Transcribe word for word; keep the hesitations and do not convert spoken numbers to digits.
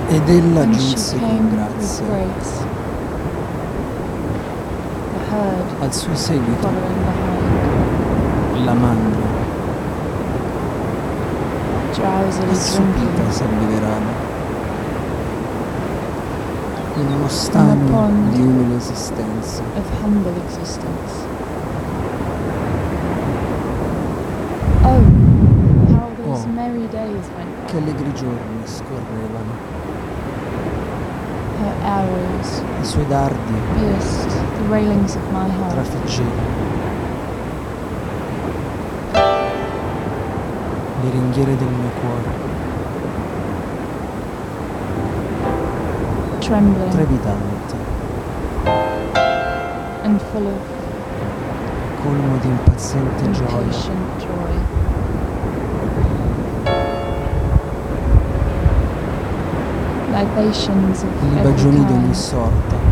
Ed ella and she giunse con came with grazia grace, the herd al suo seguito, following behind, la mandria, drowsily assopita, drinking s'abbeverava in uno in a stagno pond di umile esistenza. of humble existence. Oh, how those Oh. merry days went by. Che allegri giorni scorrevano, Her arrows i suoi dardi pierced the railings of my heart. trafiggevano, le ringhiere del mio cuore, Trembling trepidanti, and full of colmo di impaziente gioia. impatient joy. Libations of every Libagioni di ogni kind sorta